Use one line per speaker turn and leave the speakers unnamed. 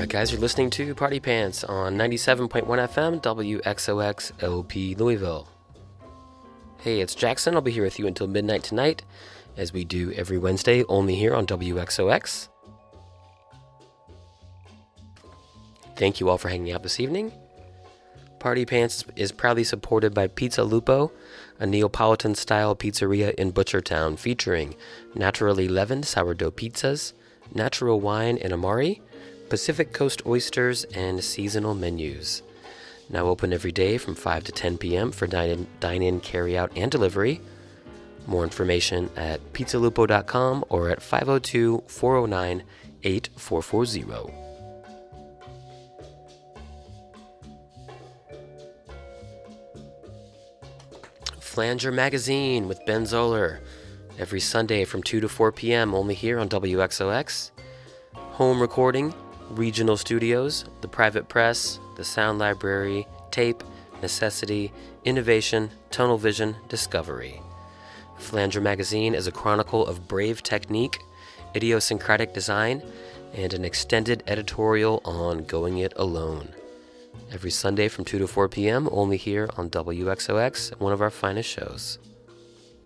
Guys, you're listening to Party Pants on 97.1 FM WXOX LP Louisville. Hey, it's Jackson. I'll be here with you until midnight tonight, as we do every Wednesday, only here on WXOX. Thank you all for hanging out this evening. Party Pants is proudly supported by Pizza Lupo, a Neapolitan-style pizzeria in Butchertown featuring naturally leavened sourdough pizzas, natural wine and amari, Pacific Coast oysters, and seasonal menus. Now open every day from 5 to 10 p.m. for dine-in, carry-out, and delivery. More information at pizzalupo.com or at 502-409-8440. Flanger Magazine with Ben Zoller, every Sunday from 2 to 4 p.m. only here on WXOX. Home recording, regional studios, the private press, the sound library, tape, necessity, innovation, tunnel vision, discovery. Flanger Magazine is a chronicle of brave technique, idiosyncratic design, and an extended editorial on going it alone. Every Sunday from 2 to 4 p.m. only here on WXOX, one of our finest shows.